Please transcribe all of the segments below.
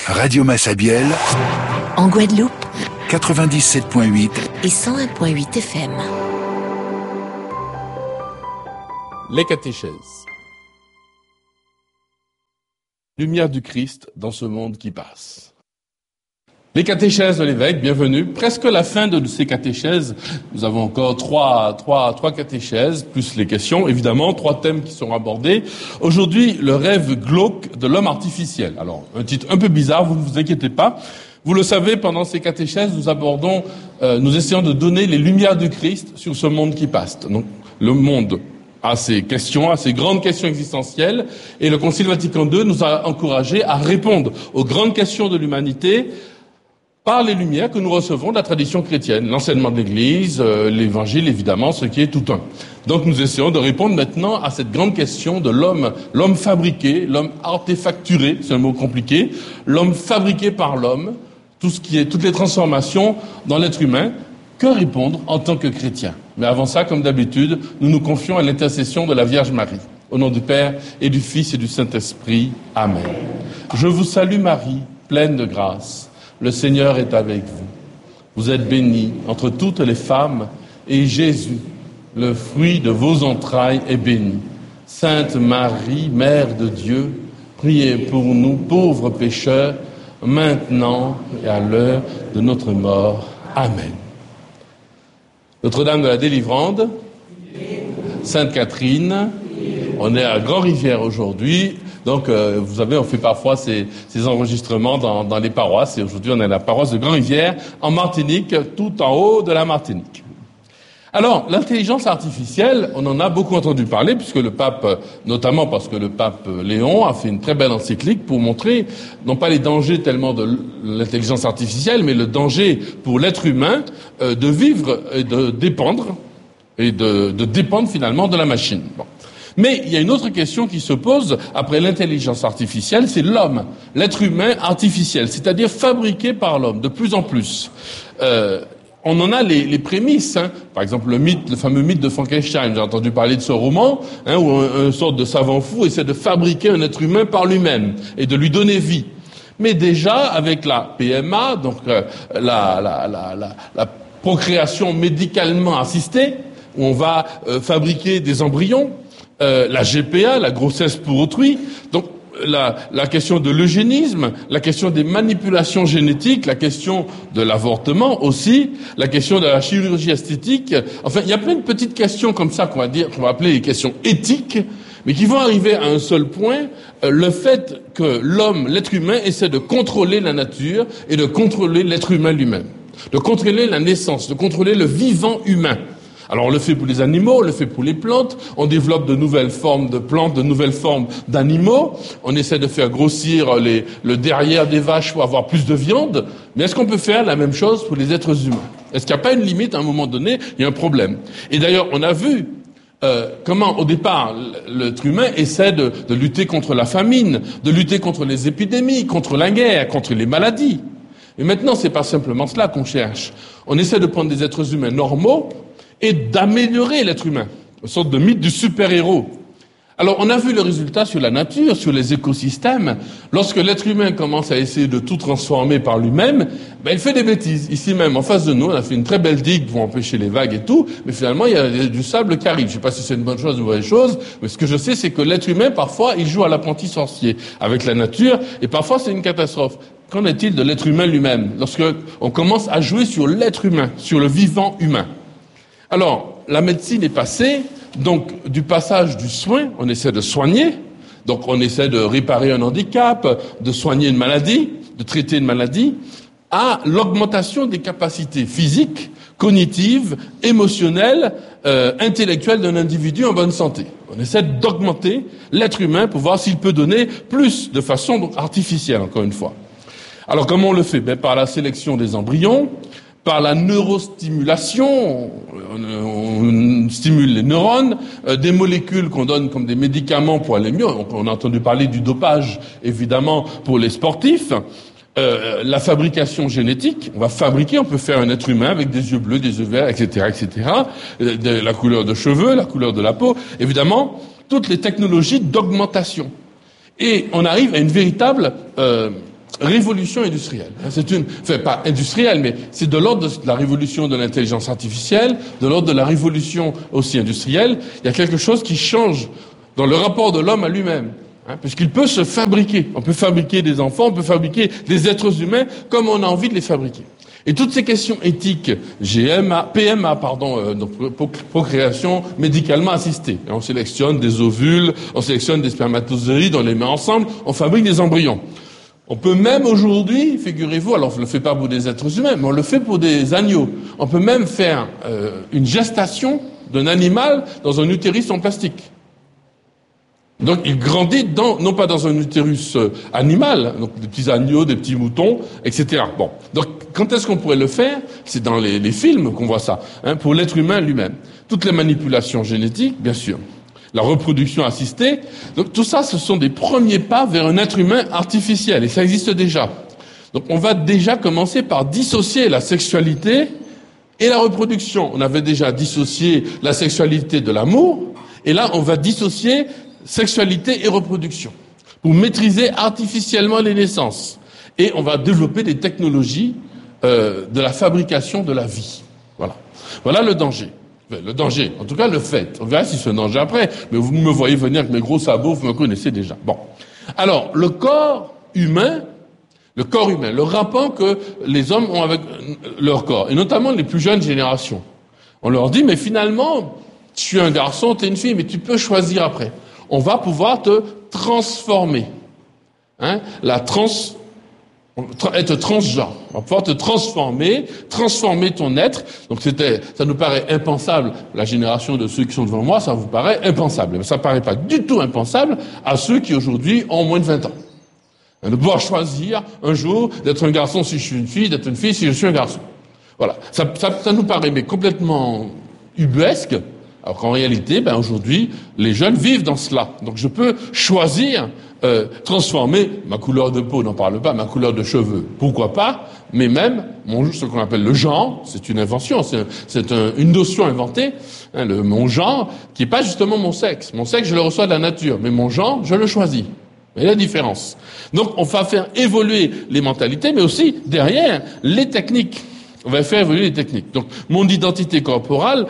Radio Massabielle, en Guadeloupe, 97.8 et 101.8 FM. Les catéchèses. Lumière du Christ dans ce monde qui passe. Les catéchèses de l'évêque, bienvenue. Presque la fin de ces catéchèses. Nous avons encore trois catéchèses, plus les questions. Évidemment, 3 thèmes qui seront abordés. Aujourd'hui, le rêve glauque de l'homme artificiel. Alors, un titre un peu bizarre, vous ne vous inquiétez pas. Vous le savez, pendant ces catéchèses, nous essayons de donner les lumières du Christ sur ce monde qui passe. Donc, le monde à ces questions, à ces grandes questions existentielles. Et le Concile Vatican II nous a encouragés à répondre aux grandes questions de l'humanité par les lumières que nous recevons de la tradition chrétienne, l'enseignement de l'Église, l'Évangile évidemment, ce qui est tout un. Donc nous essayons de répondre maintenant à cette grande question de l'homme fabriqué, l'homme artefacturé, c'est un mot compliqué, l'homme fabriqué par l'homme, toutes les transformations dans l'être humain. Que répondre en tant que chrétien? Mais avant ça, comme d'habitude, nous nous confions à l'intercession de la Vierge Marie. Au nom du Père et du Fils et du Saint-Esprit. Amen. Je vous salue Marie, pleine de grâce. Le Seigneur est avec vous. Vous êtes bénie entre toutes les femmes, et Jésus, le fruit de vos entrailles, est béni. Sainte Marie, Mère de Dieu, priez pour nous pauvres pécheurs, maintenant et à l'heure de notre mort. Amen. Notre-Dame de la Délivrande, Sainte Catherine, on est à Grand-Rivière aujourd'hui. Donc, vous savez, on fait parfois ces enregistrements dans les paroisses. Et aujourd'hui, on est à la paroisse de Grand-Rivière, en Martinique, tout en haut de la Martinique. Alors, l'intelligence artificielle, on en a beaucoup entendu parler, puisque le pape, notamment parce que le pape Léon a fait une très belle encyclique pour montrer, non pas les dangers tellement de l'intelligence artificielle, mais le danger pour l'être humain de vivre et de dépendre, finalement de la machine. Bon. Mais il y a une autre question qui se pose après l'intelligence artificielle, c'est l'homme, l'être humain artificiel, c'est-à-dire fabriqué par l'homme, de plus en plus. On en a les prémices, hein. Par exemple le fameux mythe de Frankenstein, j'ai entendu parler de ce roman, hein, où une sorte de savant fou essaie de fabriquer un être humain par lui-même et de lui donner vie. Mais déjà avec la PMA, donc la procréation médicalement assistée, où on va fabriquer des embryons, la GPA, la grossesse pour autrui, donc la question de l'eugénisme, la question des manipulations génétiques, la question de l'avortement aussi, la question de la chirurgie esthétique. Enfin, il y a plein de petites questions comme ça qu'on va appeler les questions éthiques, mais qui vont arriver à un seul point, le fait que l'homme, l'être humain, essaie de contrôler la nature et de contrôler l'être humain lui-même, de contrôler la naissance, de contrôler le vivant humain. Alors on le fait pour les animaux, on le fait pour les plantes, on développe de nouvelles formes de plantes, de nouvelles formes d'animaux, on essaie de faire grossir le derrière des vaches pour avoir plus de viande, mais est-ce qu'on peut faire la même chose pour les êtres humains? Est-ce qu'il n'y a pas une limite à un moment donné? Il y a un problème. Et d'ailleurs on a vu comment au départ l'être humain essaie de lutter contre la famine, de lutter contre les épidémies, contre la guerre, contre les maladies. Et maintenant c'est pas simplement cela qu'on cherche. On essaie de prendre des êtres humains normaux et d'améliorer l'être humain, une sorte de mythe du super-héros. Alors, on a vu le résultat sur la nature, sur les écosystèmes. Lorsque l'être humain commence à essayer de tout transformer par lui-même, il fait des bêtises. Ici même, en face de nous, on a fait une très belle digue pour empêcher les vagues et tout, mais finalement, il y a du sable qui arrive. Je ne sais pas si c'est une bonne chose ou une mauvaise chose, mais ce que je sais, c'est que l'être humain, parfois, il joue à l'apprenti sorcier avec la nature, et parfois, c'est une catastrophe. Qu'en est-il de l'être humain lui-même, lorsque on commence à jouer sur l'être humain, sur le vivant humain? Alors, la médecine est passée, donc du passage du soin, on essaie de soigner, donc on essaie de réparer un handicap, de soigner une maladie, de traiter une maladie, à l'augmentation des capacités physiques, cognitives, émotionnelles, intellectuelles d'un individu en bonne santé. On essaie d'augmenter l'être humain pour voir s'il peut donner plus de façon artificielle, encore une fois. Alors comment on le fait? Par la sélection des embryons, par la neurostimulation, on stimule les neurones, des molécules qu'on donne comme des médicaments pour aller mieux. On a entendu parler du dopage, évidemment, pour les sportifs. La fabrication génétique, on peut faire un être humain avec des yeux bleus, des yeux verts, etc., la couleur de cheveux, la couleur de la peau, évidemment, toutes les technologies d'augmentation. Et on arrive à une véritable révolution industrielle. Pas industrielle, mais c'est de l'ordre de la révolution de l'intelligence artificielle, de l'ordre de la révolution aussi industrielle. Il y a quelque chose qui change dans le rapport de l'homme à lui-même. Puisqu'il peut se fabriquer. On peut fabriquer des enfants, on peut fabriquer des êtres humains comme on a envie de les fabriquer. Et toutes ces questions éthiques, PMA, donc procréation médicalement assistée. Et on sélectionne des ovules, on sélectionne des spermatozoïdes, on les met ensemble, on fabrique des embryons. On peut même aujourd'hui, figurez-vous, alors on ne le fait pas pour des êtres humains, mais on le fait pour des agneaux. On peut même faire une gestation d'un animal dans un utérus en plastique. Donc il grandit non pas dans un utérus animal, donc des petits agneaux, des petits moutons, etc. Bon, donc quand est-ce qu'on pourrait le faire? C'est dans les films qu'on voit ça, pour l'être humain lui-même. Toutes les manipulations génétiques, bien sûr. La reproduction assistée. Donc tout ça, ce sont des premiers pas vers un être humain artificiel, et ça existe déjà. Donc on va déjà commencer par dissocier la sexualité et la reproduction. On avait déjà dissocié la sexualité de l'amour, et là on va dissocier sexualité et reproduction, pour maîtriser artificiellement les naissances. Et on va développer des technologies de la fabrication de la vie. Voilà. Voilà le danger. Le danger, en tout cas le fait. On verra si c'est un danger après, mais vous me voyez venir avec mes gros sabots, vous me connaissez déjà. Bon. Alors, le corps humain, le rapport que les hommes ont avec leur corps, et notamment les plus jeunes générations. On leur dit, mais finalement, je suis un garçon, t'es une fille, mais tu peux choisir après. On va pouvoir te transformer. Être transgenre. On va pouvoir te transformer ton être. Donc ça nous paraît impensable. La génération de ceux qui sont devant moi, ça vous paraît impensable. Mais ça paraît pas du tout impensable à ceux qui aujourd'hui ont moins de 20 ans. De pouvoir choisir un jour d'être un garçon si je suis une fille, d'être une fille si je suis un garçon. Voilà. Ça nous paraît mais complètement ubuesque. Alors qu'en réalité, aujourd'hui, les jeunes vivent dans cela. Donc je peux choisir, transformer ma couleur de peau, n'en parle pas, ma couleur de cheveux, pourquoi pas, mais même ce qu'on appelle le genre, c'est une invention, c'est une notion inventée, mon genre, qui est pas justement mon sexe. Mon sexe, je le reçois de la nature, mais mon genre, je le choisis. Il y a la différence. Donc on va faire évoluer les mentalités, mais aussi derrière les techniques. On va faire évoluer les techniques. Donc mon identité corporelle,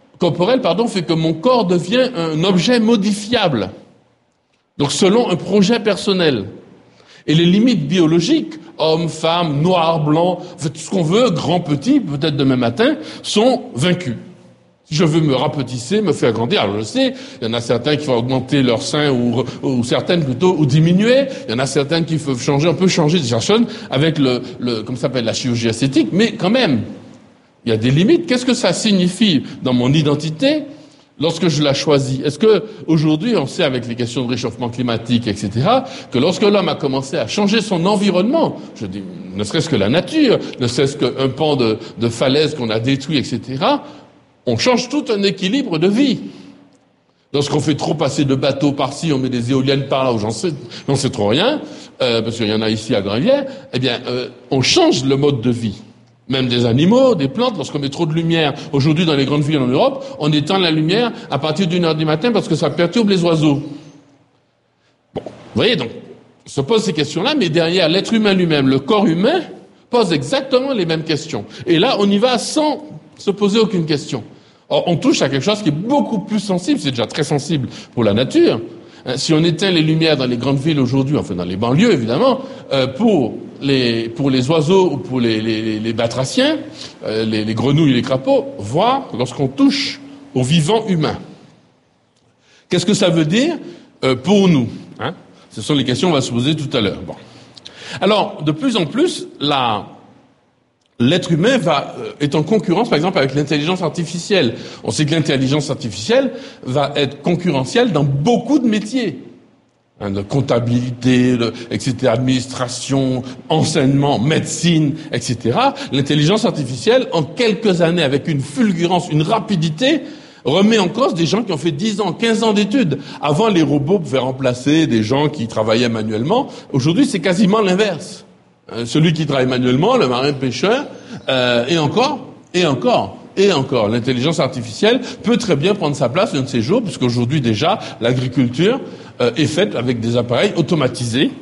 fait que mon corps devient un objet modifiable. Donc selon un projet personnel. Et les limites biologiques, homme, femme, noir, blanc, tout ce qu'on veut, grand, petit, peut-être demain matin, sont vaincus. Si je veux me rapetisser, me faire grandir, alors je sais, il y en a certains qui vont augmenter leur sein ou certaines plutôt, ou diminuer. Il y en a certains qui peuvent changer, on peut changer de personne avec comme ça s'appelle, la chirurgie esthétique, mais quand même, il y a des limites. Qu'est-ce que ça signifie dans mon identité lorsque je la choisis? Est-ce que aujourd'hui, on sait avec les questions de réchauffement climatique, etc., que lorsque l'homme a commencé à changer son environnement, je dis, ne serait-ce que la nature, ne serait-ce qu'un pan de falaise qu'on a détruit, etc., on change tout un équilibre de vie. Lorsqu'on fait trop passer de bateaux par-ci, on met des éoliennes par là, où j'en sais trop rien, parce qu'il y en a ici à Gravières, on change le mode de vie. Même des animaux, des plantes, lorsqu'on met trop de lumière. Aujourd'hui, dans les grandes villes en Europe, on éteint la lumière à partir d'1h du matin parce que ça perturbe les oiseaux. Bon, vous voyez, donc, on se pose ces questions-là, mais derrière l'être humain lui-même, le corps humain, pose exactement les mêmes questions. Et là, on y va sans se poser aucune question. Or, on touche à quelque chose qui est beaucoup plus sensible, c'est déjà très sensible pour la nature. Si on éteint les lumières dans les grandes villes aujourd'hui, enfin dans les banlieues évidemment, pour les oiseaux ou pour les batraciens, les grenouilles et les crapauds, voire lorsqu'on touche au vivant humain. Qu'est-ce que ça veut dire pour nous? Ce sont les questions qu'on va se poser tout à l'heure. Bon. Alors, de plus en plus, l'être humain est en concurrence, par exemple, avec l'intelligence artificielle. On sait que l'intelligence artificielle va être concurrentielle dans beaucoup de métiers. De comptabilité, etc., administration, enseignement, médecine, etc. L'intelligence artificielle, en quelques années, avec une fulgurance, une rapidité, remet en cause des gens qui ont fait 10 ans, 15 ans d'études. Avant, les robots pouvaient remplacer des gens qui travaillaient manuellement. Aujourd'hui, c'est quasiment l'inverse. Celui qui travaille manuellement, le marin pêcheur, et encore. L'intelligence artificielle peut très bien prendre sa place un de ces jours, puisqu'aujourd'hui déjà, l'agriculture est faite avec des appareils automatisés,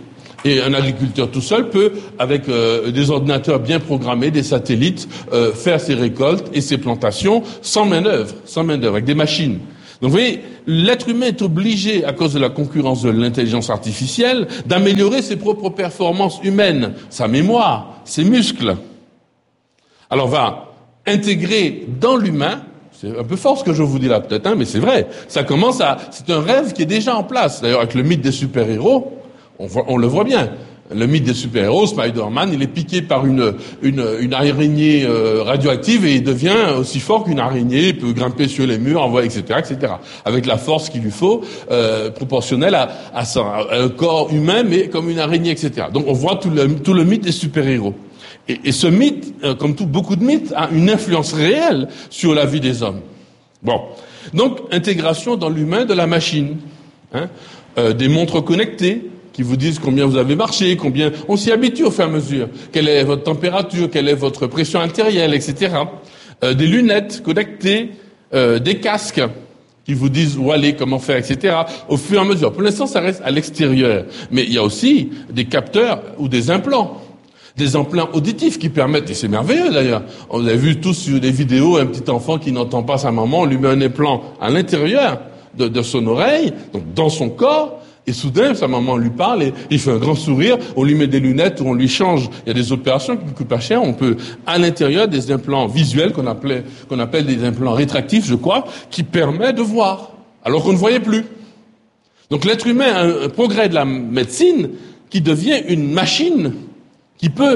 Et un agriculteur tout seul peut, avec des ordinateurs bien programmés, des satellites, faire ses récoltes et ses plantations sans main-d'œuvre, avec des machines. Donc vous voyez, l'être humain est obligé, à cause de la concurrence de l'intelligence artificielle, d'améliorer ses propres performances humaines, sa mémoire, ses muscles. Alors va intégrer dans l'humain, c'est un peu fort ce que je vous dis là peut-être, mais c'est vrai, c'est un rêve qui est déjà en place. D'ailleurs, avec le mythe des super-héros, on le voit bien. Le mythe des super-héros, Spider-Man, il est piqué par une araignée radioactive et il devient aussi fort qu'une araignée, il peut grimper sur les murs, etc., avec la force qu'il lui faut, proportionnelle à un corps humain, mais comme une araignée, etc. Donc on voit tout le mythe des super-héros. Et ce mythe, comme beaucoup de mythes, a une influence réelle sur la vie des hommes. Bon, donc intégration dans l'humain de la machine, des montres connectées, qui vous disent combien vous avez marché, on s'y habitue au fur et à mesure. Quelle est votre température, quelle est votre pression artérielle, etc. Des lunettes connectées, des casques qui vous disent où aller, comment faire, etc. Au fur et à mesure. Pour l'instant, ça reste à l'extérieur. Mais il y a aussi des capteurs ou des implants. Des implants auditifs qui permettent, et c'est merveilleux d'ailleurs, on a vu tous sur des vidéos, un petit enfant qui n'entend pas sa maman, on lui met un implant à l'intérieur de son oreille, donc dans son corps, et soudain, sa maman lui parle et il fait un grand sourire, on lui met des lunettes ou on lui change. Il y a des opérations qui coûtent pas cher, on peut, à l'intérieur, des implants visuels qu'on appelle des implants rétractifs, je crois, qui permettent de voir, alors qu'on ne voyait plus. Donc l'être humain a un progrès de la médecine qui devient une machine qui peut,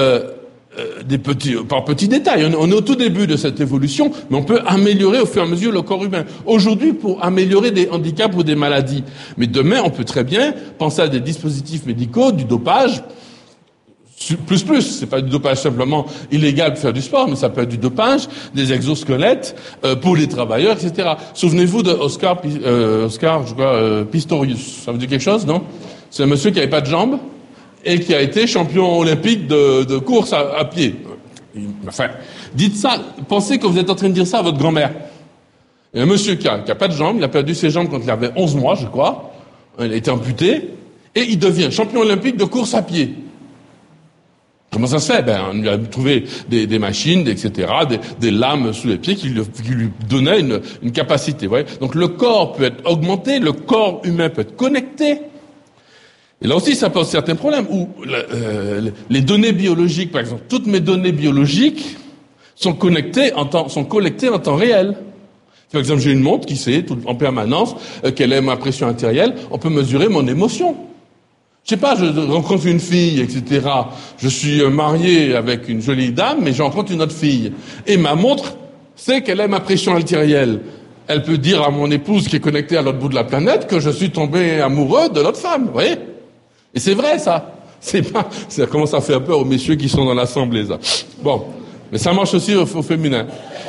par petits détails, on est au tout début de cette évolution, mais on peut améliorer au fur et à mesure le corps humain. Aujourd'hui, pour améliorer des handicaps ou des maladies. Mais demain, on peut très bien penser à des dispositifs médicaux, du dopage, plus. C'est pas du dopage simplement illégal pour faire du sport, mais ça peut être du dopage, des exosquelettes, pour les travailleurs, etc. Souvenez-vous de Oscar, Pistorius. Ça vous dit quelque chose, non? C'est un monsieur qui avait pas de jambes, et qui a été champion olympique de course à pied. Enfin, dites ça, pensez que vous êtes en train de dire ça à votre grand-mère. Il y a un monsieur qui a pas de jambes, il a perdu ses jambes quand il avait 11 mois, je crois. Il a été amputé, et il devient champion olympique de course à pied. Comment ça se fait? On lui a trouvé des machines, etc., des lames sous les pieds qui lui donnaient une capacité. Vous voyez? Donc le corps peut être augmenté, le corps humain peut être connecté. Et là aussi, ça pose certains problèmes, où les données biologiques, par exemple, toutes mes données biologiques sont collectées en temps réel. Par exemple, j'ai une montre qui sait en permanence quelle est ma pression artérielle, on peut mesurer mon émotion. Je sais pas, je rencontre une fille, etc. Je suis marié avec une jolie dame, mais je rencontre une autre fille. Et ma montre sait quelle est ma pression artérielle. Elle peut dire à mon épouse qui est connectée à l'autre bout de la planète que je suis tombé amoureux de l'autre femme, vous voyez? Et c'est vrai, ça. Ça commence à faire peur aux messieurs qui sont dans l'assemblée, ça. Bon. Mais ça marche aussi au féminin.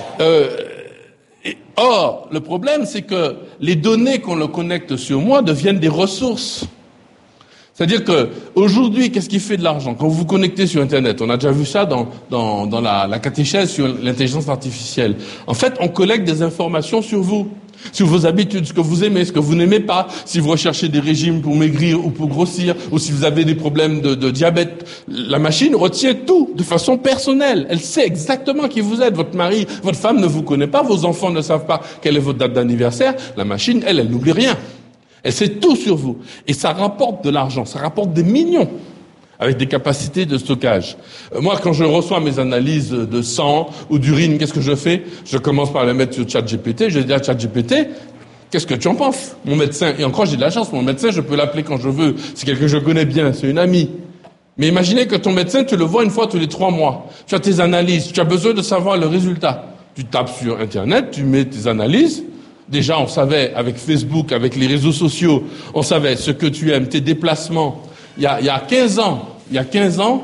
Or, le problème, c'est que les données qu'on le connecte sur moi deviennent des ressources. C'est-à-dire que, aujourd'hui, qu'est-ce qui fait de l'argent? Quand vous vous connectez sur Internet, on a déjà vu ça dans la catéchèse sur l'intelligence artificielle. En fait, on collecte des informations sur vous. Sur vos habitudes, ce que vous aimez, ce que vous n'aimez pas, si vous recherchez des régimes pour maigrir ou pour grossir, ou si vous avez des problèmes de diabète. La machine retient tout de façon personnelle. Elle sait exactement qui vous êtes. Votre mari, votre femme ne vous connaît pas, vos enfants ne savent pas quelle est votre date d'anniversaire. La machine, elle n'oublie rien. Elle sait tout sur vous. Et ça rapporte de l'argent, ça rapporte des millions, avec des capacités de stockage. Moi, quand je reçois mes analyses de sang ou d'urine, qu'est-ce que je fais? Je commence par les mettre sur ChatGPT. Je dis à ChatGPT, qu'est-ce que tu en penses? Mon médecin, et encore j'ai de la chance, mon médecin, je peux l'appeler quand je veux. C'est quelqu'un que je connais bien, c'est une amie. Mais imaginez que ton médecin, tu le vois une fois tous les 3 mois. Tu as tes analyses, tu as besoin de savoir le résultat. Tu tapes sur Internet, tu mets tes analyses. Déjà, on savait, avec Facebook, avec les réseaux sociaux, on savait ce que tu aimes, tes déplacements. Il y a 15 ans,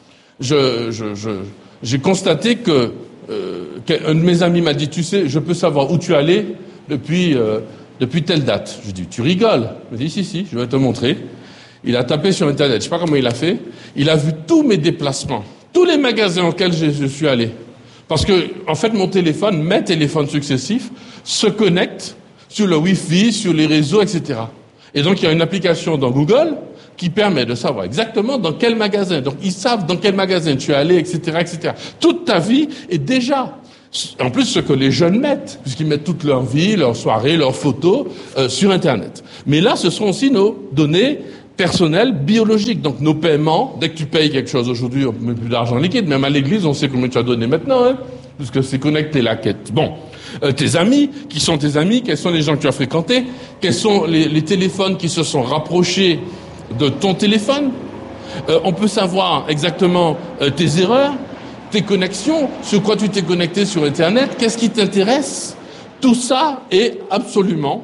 j'ai constaté que un de mes amis m'a dit, tu sais, je peux savoir où tu es allé depuis telle date. Je dis, tu rigoles? Il m'a dit, si, je vais te montrer. Il a tapé sur Internet, je sais pas comment il a fait. Il a vu tous mes déplacements, tous les magasins auxquels je suis allé. Parce que, en fait, mes téléphones successifs se connectent sur le Wi-Fi, sur les réseaux, etc. Et donc, il y a une application dans Google qui permet de savoir exactement dans quel magasin. Donc, ils savent dans quel magasin tu es allé, etc., etc. Toute ta vie est déjà... En plus, ce que les jeunes mettent, puisqu'ils mettent toute leur vie, leurs soirées, leurs photos sur Internet. Mais là, ce sont aussi nos données personnelles biologiques. Donc, nos paiements, dès que tu payes quelque chose aujourd'hui, on ne met plus d'argent liquide. Même à l'église, on sait combien tu as donné maintenant, hein, puisque c'est connecté la quête. Bon. Tes amis, qui sont tes amis, quels sont les gens que tu as fréquentés, quels sont les téléphones qui se sont rapprochés de ton téléphone. On peut savoir exactement tes erreurs, tes connexions, sur quoi tu t'es connecté sur Internet, qu'est-ce qui t'intéresse. Tout ça est absolument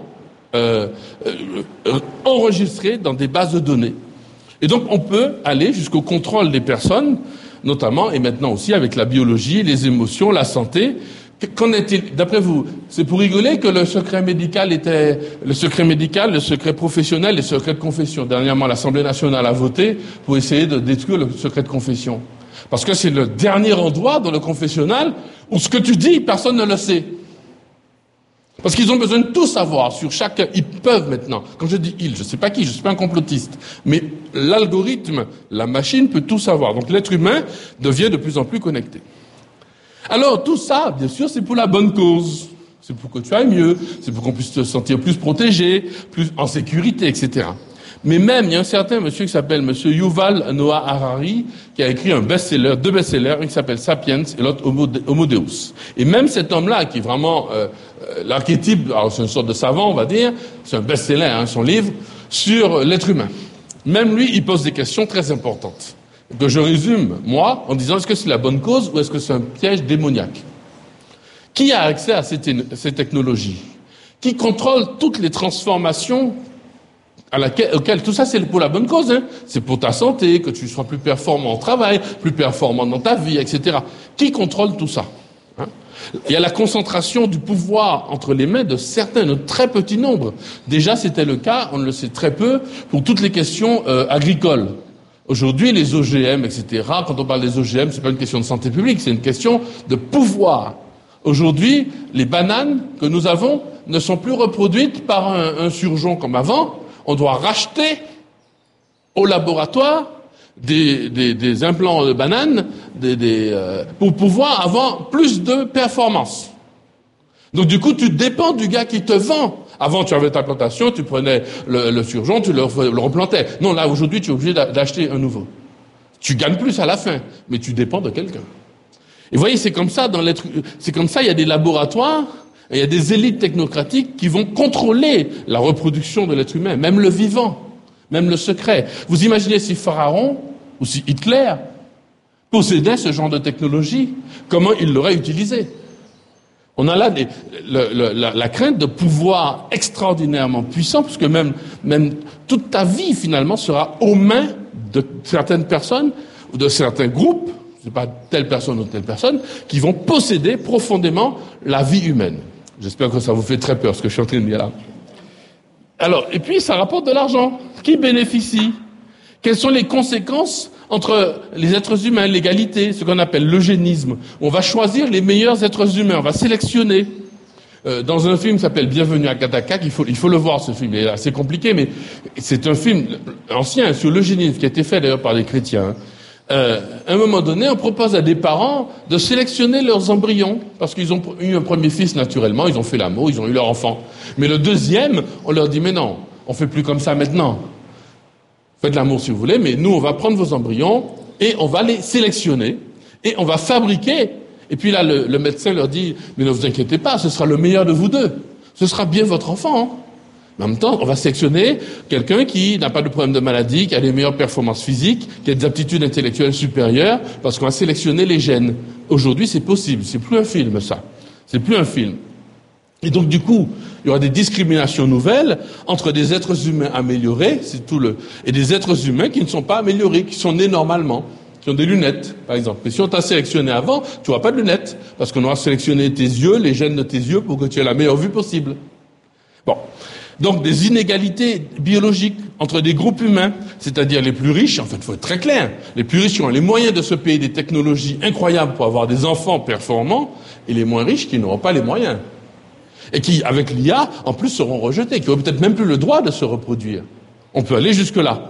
enregistré dans des bases de données. Et donc on peut aller jusqu'au contrôle des personnes, notamment et maintenant aussi avec la biologie, les émotions, la santé. Qu'en est-il, d'après vous? C'est pour rigoler que le secret médical, le secret professionnel, le secret de confession. Dernièrement, l'Assemblée nationale a voté pour essayer de détruire le secret de confession. Parce que c'est le dernier endroit dans le confessionnal où ce que tu dis, personne ne le sait. Parce qu'ils ont besoin de tout savoir sur chacun. Ils peuvent maintenant. Quand je dis ils, je sais pas qui, je suis pas un complotiste. Mais l'algorithme, la machine peut tout savoir. Donc l'être humain devient de plus en plus connecté. Alors, tout ça, bien sûr, c'est pour la bonne cause. C'est pour que tu ailles mieux, c'est pour qu'on puisse te sentir plus protégé, plus en sécurité, etc. Mais même, il y a un certain monsieur qui s'appelle monsieur Yuval Noah Harari, qui a écrit deux best-sellers, un qui s'appelle Sapiens et l'autre Homo Deus. Et même cet homme-là, qui est vraiment l'archétype, alors c'est une sorte de savant, on va dire, c'est un best-seller, hein, son livre, sur l'être humain. Même lui, il pose des questions très importantes. Que je résume, moi, en disant est-ce que c'est la bonne cause ou est-ce que c'est un piège démoniaque? Qui a accès à ces technologies? Qui contrôle toutes les transformations auxquelles tout ça c'est pour la bonne cause, hein? C'est pour ta santé, que tu sois plus performant au travail, plus performant dans ta vie, etc. Qui contrôle tout ça? Hein? Il y a la concentration du pouvoir entre les mains de certains, de très petits nombres. Déjà, c'était le cas, on le sait très peu, pour toutes les questions agricoles. Aujourd'hui, les OGM, etc., quand on parle des OGM, c'est pas une question de santé publique, c'est une question de pouvoir. Aujourd'hui, les bananes que nous avons ne sont plus reproduites par un surgeon comme avant. On doit racheter au laboratoire des implants de bananes pour pouvoir avoir plus de performance. Donc du coup, tu dépends du gars qui te vend. Avant, tu avais ta plantation, tu prenais le surgeon, tu le replantais. Non, là, aujourd'hui, tu es obligé d'acheter un nouveau. Tu gagnes plus à la fin, mais tu dépends de quelqu'un. Et vous voyez, c'est comme ça, il y a des laboratoires, et il y a des élites technocratiques qui vont contrôler la reproduction de l'être humain, même le vivant, même le secret. Vous imaginez si Pharaon, ou si Hitler, possédait ce genre de technologie, comment il l'aurait utilisé? On a là la crainte de pouvoir extraordinairement puissant, parce que même toute ta vie, finalement, sera aux mains de certaines personnes, ou de certains groupes, c'est pas telle personne ou telle personne, qui vont posséder profondément la vie humaine. J'espère que ça vous fait très peur, ce que je suis en train de dire là. Alors, et puis, ça rapporte de l'argent. Qui bénéficie? Quelles sont les conséquences entre les êtres humains, l'égalité, ce qu'on appelle l'eugénisme? On va choisir les meilleurs êtres humains, on va sélectionner. Dans un film qui s'appelle Bienvenue à Gattaca, il faut le voir, ce film, il est assez compliqué, mais c'est un film ancien sur l'eugénisme, qui a été fait d'ailleurs par des chrétiens. À un moment donné, on propose à des parents de sélectionner leurs embryons, parce qu'ils ont eu un premier fils naturellement, ils ont fait l'amour, ils ont eu leur enfant. Mais le deuxième, on leur dit, mais non, on fait plus comme ça maintenant. Faites l'amour si vous voulez, mais nous, on va prendre vos embryons et on va les sélectionner et on va fabriquer. Et puis là, le médecin leur dit, mais ne vous inquiétez pas, ce sera le meilleur de vous deux. Ce sera bien votre enfant. Hein. Mais en même temps, on va sélectionner quelqu'un qui n'a pas de problème de maladie, qui a les meilleures performances physiques, qui a des aptitudes intellectuelles supérieures, parce qu'on va sélectionner les gènes. Aujourd'hui, c'est possible. C'est plus un film, ça. C'est plus un film. Et donc, du coup, il y aura des discriminations nouvelles entre des êtres humains améliorés, et des êtres humains qui ne sont pas améliorés, qui sont nés normalement, qui ont des lunettes, par exemple. Mais si on t'a sélectionné avant, tu n'auras pas de lunettes, parce qu'on aura sélectionné tes yeux, les gènes de tes yeux, pour que tu aies la meilleure vue possible. Bon. Donc, des inégalités biologiques entre des groupes humains, c'est-à-dire les plus riches, en fait, il faut être très clair, les plus riches qui ont les moyens de se payer des technologies incroyables pour avoir des enfants performants, et les moins riches qui n'auront pas les moyens. Et qui, avec l'IA, en plus, seront rejetés, qui n'auront peut-être même plus le droit de se reproduire. On peut aller jusque-là.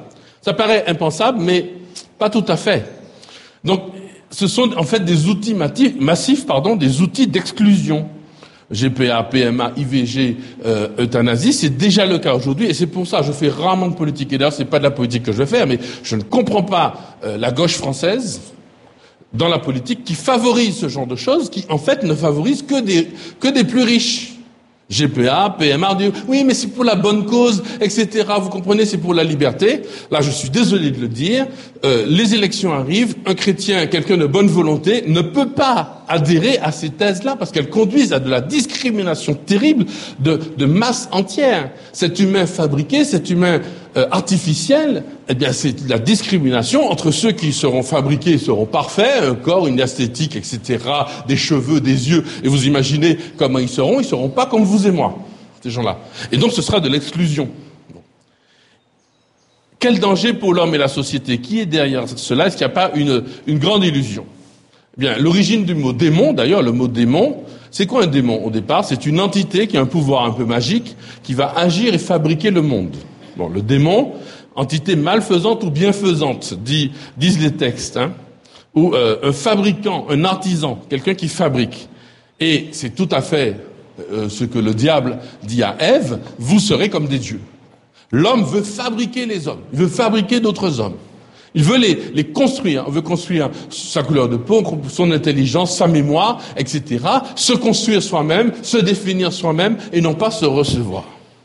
Ça paraît impensable, mais pas tout à fait. Donc, ce sont en fait des outils massifs, des outils d'exclusion. GPA, PMA, IVG, euthanasie, c'est déjà le cas aujourd'hui, et c'est pour ça que je fais rarement de politique. Et d'ailleurs, c'est pas de la politique que je vais faire, mais je ne comprends pas la gauche française dans la politique qui favorise ce genre de choses, qui en fait ne favorise que des plus riches. GPA, PMA, on dit oui, mais c'est pour la bonne cause, etc. Vous comprenez, c'est pour la liberté. Là, je suis désolé de le dire. Les élections arrivent. Un chrétien, quelqu'un de bonne volonté, ne peut pas adhérer à ces thèses-là parce qu'elles conduisent à de la discrimination terrible de masse entière. Cet humain fabriqué, cet humain artificiel, eh bien, c'est de la discrimination entre ceux qui seront fabriqués, seront parfaits, un corps, une esthétique, etc., des cheveux, des yeux. Et vous imaginez comment ils seront pas comme vous et moi, ces gens-là. Et donc, ce sera de l'exclusion. Quel danger pour l'homme et la société? Qui est derrière cela? Est-ce qu'il n'y a pas une grande illusion? Eh bien, l'origine du mot démon, d'ailleurs, le mot démon, c'est quoi un démon? Au départ, c'est une entité qui a un pouvoir un peu magique, qui va agir et fabriquer le monde. Bon, le démon, entité malfaisante ou bienfaisante, disent les textes, ou un fabricant, un artisan, quelqu'un qui fabrique. Et c'est tout à fait ce que le diable dit à Ève, vous serez comme des dieux. L'homme veut fabriquer les hommes, il veut fabriquer d'autres hommes. Il veut les construire, il veut construire sa couleur de peau, son intelligence, sa mémoire, etc. Se construire soi-même, se définir soi-même et non pas se recevoir.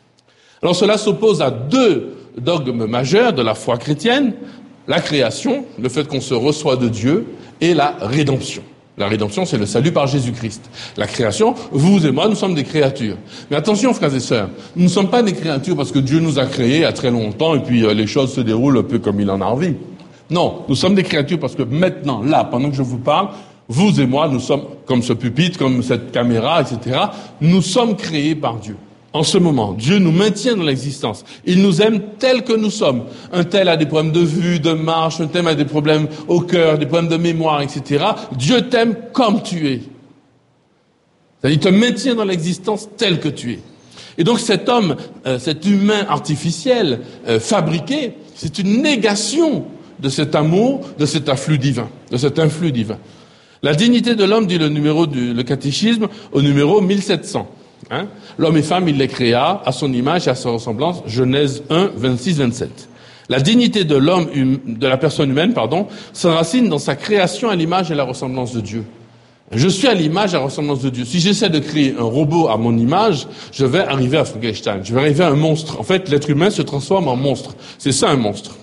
Alors cela s'oppose à deux dogmes majeurs de la foi chrétienne, la création, le fait qu'on se reçoit de Dieu, et la rédemption. La rédemption, c'est le salut par Jésus-Christ. La création, vous et moi, nous sommes des créatures. Mais attention, frères et sœurs, nous ne sommes pas des créatures parce que Dieu nous a créés il y a très longtemps et puis les choses se déroulent un peu comme il en a envie. Non, nous sommes des créatures parce que maintenant, là, pendant que je vous parle, vous et moi, nous sommes, comme ce pupitre, comme cette caméra, etc., nous sommes créés par Dieu. En ce moment, Dieu nous maintient dans l'existence. Il nous aime tels que nous sommes. Un tel a des problèmes de vue, de marche, un tel a des problèmes au cœur, des problèmes de mémoire, etc. Dieu t'aime comme tu es. C'est-à-dire, il te maintient dans l'existence tel que tu es. Et donc cet homme, cet humain artificiel, fabriqué, c'est une négation de cet amour, de cet afflux divin, de cet influx divin. La dignité de l'homme, dit le catéchisme, au numéro 1700. L'homme et femme, il les créa à son image et à sa ressemblance, Genèse 1, 26, 27. La dignité de l'homme, de la personne humaine, s'enracine dans sa création à l'image et à la ressemblance de Dieu. Je suis à l'image et à la ressemblance de Dieu. Si j'essaie de créer un robot à mon image, je vais arriver à Frankenstein, je vais arriver à un monstre. En fait, l'être humain se transforme en monstre. C'est ça un monstre.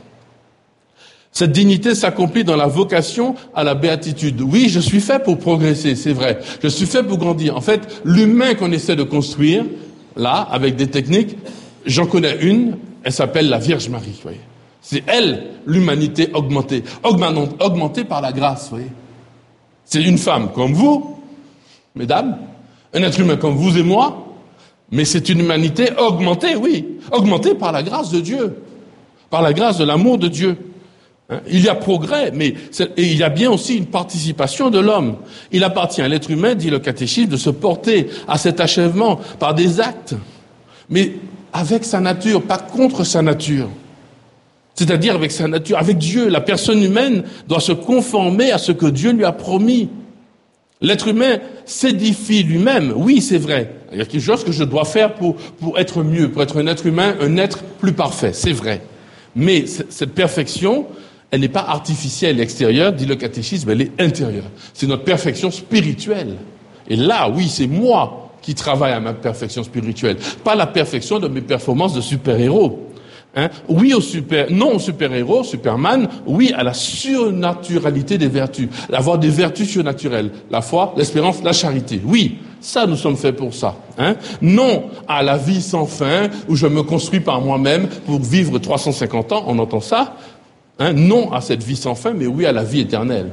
Cette dignité s'accomplit dans la vocation à la béatitude. Oui, je suis fait pour progresser, c'est vrai. Je suis fait pour grandir. En fait, l'humain qu'on essaie de construire, là, avec des techniques, j'en connais une, elle s'appelle la Vierge Marie, vous voyez. C'est elle, l'humanité augmentée. Augmentée par la grâce, vous voyez. C'est une femme comme vous, mesdames, un être humain comme vous et moi, mais c'est une humanité augmentée, oui. Augmentée par la grâce de Dieu. Par la grâce de l'amour de Dieu. Il y a progrès, mais il y a bien aussi une participation de l'homme. Il appartient à l'être humain, dit le catéchisme, de se porter à cet achèvement par des actes, mais avec sa nature, pas contre sa nature. C'est-à-dire avec sa nature, avec Dieu. La personne humaine doit se conformer à ce que Dieu lui a promis. L'être humain s'édifie lui-même, oui, c'est vrai. Il y a quelque chose que je dois faire pour être mieux, pour être un être humain, un être plus parfait, c'est vrai. Mais cette perfection, elle n'est pas artificielle extérieure, dit le catéchisme, elle est intérieure. C'est notre perfection spirituelle. Et là, oui, c'est moi qui travaille à ma perfection spirituelle, pas la perfection de mes performances de super-héros. Oui non au super-héros, Superman, oui à la surnaturalité des vertus, avoir des vertus surnaturelles, la foi, l'espérance, la charité. Oui, ça nous sommes faits pour ça. Non à la vie sans fin, où je me construis par moi-même pour vivre 350 ans, on entend ça. Non à cette vie sans fin, mais oui à la vie éternelle.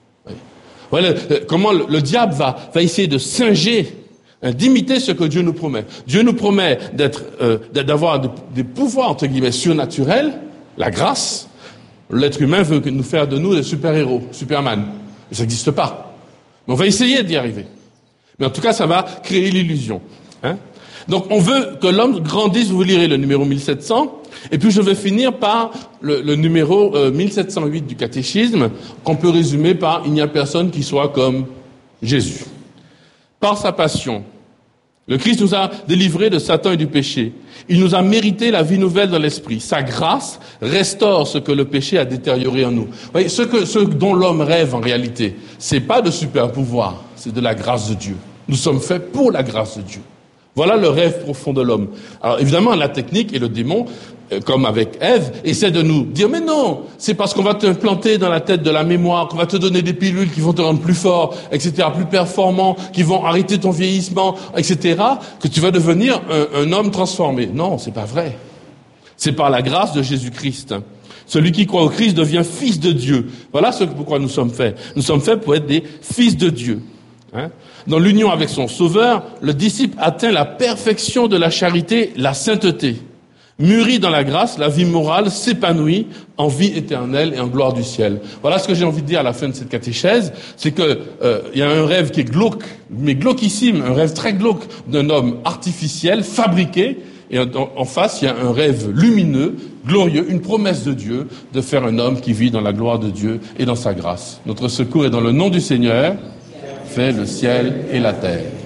Voilà comment le diable va essayer de singer, d'imiter ce que Dieu nous promet. Dieu nous promet d'avoir des pouvoirs, entre guillemets, surnaturels, la grâce. L'être humain veut nous faire de nous des super-héros, Superman. Ça n'existe pas. Mais on va essayer d'y arriver. Mais en tout cas, ça va créer l'illusion. Donc on veut que l'homme grandisse, vous lirez le numéro 1700, Et puis je vais finir par le numéro 1708 du catéchisme, qu'on peut résumer par « Il n'y a personne qui soit comme Jésus ». Par sa passion, le Christ nous a délivrés de Satan et du péché. Il nous a mérité la vie nouvelle dans l'esprit. Sa grâce restaure ce que le péché a détérioré en nous. Vous voyez, ce dont l'homme rêve en réalité, c'est pas de super pouvoir, c'est de la grâce de Dieu. Nous sommes faits pour la grâce de Dieu. Voilà le rêve profond de l'homme. Alors évidemment, la technique et le démon, comme avec Ève, essaient de nous dire « Mais non, c'est parce qu'on va te planter dans la tête de la mémoire, qu'on va te donner des pilules qui vont te rendre plus fort, etc., plus performant, qui vont arrêter ton vieillissement, etc., que tu vas devenir un homme transformé. » Non, c'est pas vrai. C'est par la grâce de Jésus-Christ. Celui qui croit au Christ devient fils de Dieu. Voilà ce pourquoi nous sommes faits. Nous sommes faits pour être des fils de Dieu. Dans l'union avec son Sauveur, le disciple atteint la perfection de la charité, la sainteté. Mûri dans la grâce, la vie morale s'épanouit en vie éternelle et en gloire du ciel. Voilà ce que j'ai envie de dire à la fin de cette catéchèse, c'est que il y a un rêve qui est glauque, mais glauquissime, un rêve très glauque d'un homme artificiel, fabriqué, et en face, il y a un rêve lumineux, glorieux, une promesse de Dieu de faire un homme qui vit dans la gloire de Dieu et dans sa grâce. Notre secours est dans le nom du Seigneur, fait le ciel et la terre.